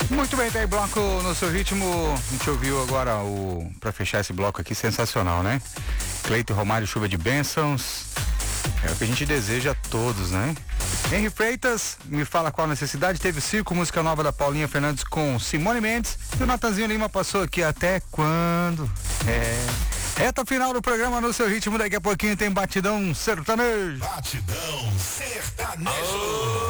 Muito bem, tá aí bloco no seu ritmo. A gente ouviu agora pra fechar esse bloco aqui, sensacional, né? Cleiton Romário, Chuva de Bênçãos. É o que a gente deseja a todos, né? Henry Freitas, me fala qual a necessidade. Teve o Circo, música nova da Paulinha Fernandes com Simone Mendes. E o Natanzinho Lima passou aqui até quando? Reta final do programa no seu ritmo. Daqui a pouquinho tem Batidão Sertanejo. Batidão Sertanejo.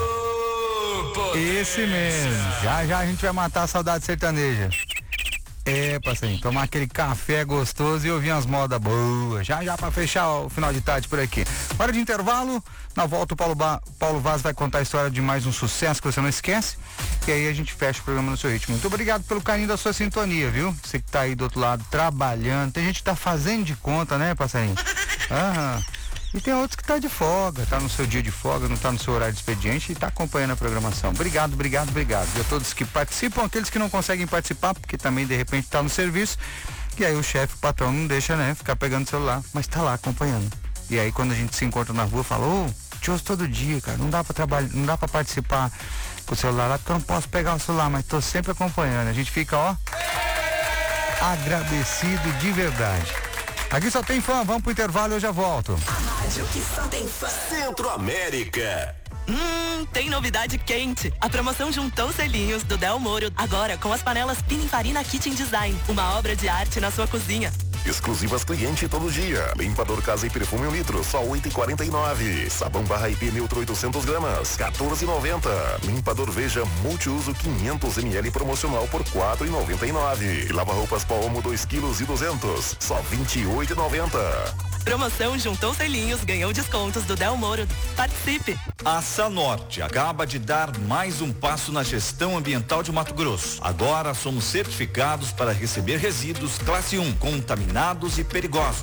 Esse mesmo. Já a gente vai matar a saudade sertaneja. Parceirinho, tomar aquele café gostoso e ouvir umas modas boas. Já pra fechar o final de tarde por aqui. Hora de intervalo. Na volta o Paulo Vaz vai contar a história de mais um sucesso que você não esquece. E aí a gente fecha o programa no seu ritmo. Muito obrigado pelo carinho da sua sintonia, viu? Você que tá aí do outro lado trabalhando. Tem gente que tá fazendo de conta, né, parceirinho? E tem outros que tá de folga, tá no seu dia de folga, não tá no seu horário de expediente e tá acompanhando a programação. Obrigado. E a todos que participam, aqueles que não conseguem participar, porque também de repente tá no serviço, e aí o chefe, o patrão não deixa, né, ficar pegando o celular, mas tá lá acompanhando. E aí quando a gente se encontra na rua, fala, te ouço todo dia, cara, não dá pra trabalhar, não dá pra participar com o celular lá, porque eu não posso pegar o celular, mas tô sempre acompanhando. A gente fica, agradecido de verdade. Aqui só tem fã, vamos pro intervalo, eu já volto. A rádio que só tem fã. Centro-América. Tem novidade quente. A promoção juntou selinhos do Del Moro, agora com as panelas Pininfarina Kitchen Design, uma obra de arte na sua cozinha. Exclusivas cliente todo dia. Limpador casa e perfume 1 litro, só 8,49. Sabão barra IP neutro 800 gramas, 14,90. Limpador Veja multiuso 500 ml promocional por 4,99. Lava roupas pó Omo 2 kg e 200, só 28,90. Promoção juntou selinhos, ganhou descontos do Del Moro. Participe! A Sanorte acaba de dar mais um passo na gestão ambiental de Mato Grosso. Agora somos certificados para receber resíduos classe 1, contaminados e perigosos.